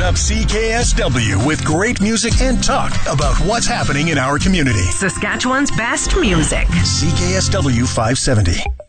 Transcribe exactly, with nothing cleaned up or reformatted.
up C K S W with great music and talk about what's happening in our community. Saskatchewan's best music. C K S W five seventy.